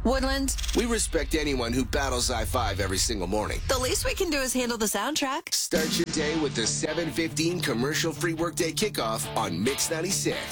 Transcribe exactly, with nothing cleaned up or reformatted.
Woodland, We respect anyone who battles I five every single morning. the least we can do is handle the soundtrack. Start your day with the seven fifteen commercial-free workday kickoff on Mix ninety-six.